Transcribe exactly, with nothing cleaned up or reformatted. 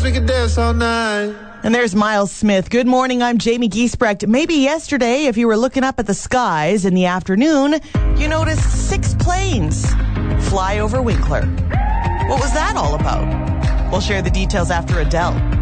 we could dance all night. And there's Miles Smith. Good morning, I'm Jamie Giesbrecht. Maybe yesterday, if you were looking up at the skies in the afternoon, you noticed six planes fly over Winkler. What was that all about? We'll share the details after Adele.